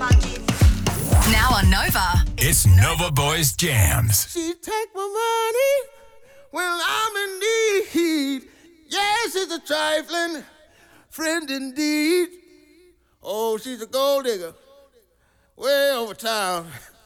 Now on Nova, It's Nova Boys Jams. She take my money when I'm in need. Yes, she's a trifling friend indeed. Oh, she's a gold digger way over town.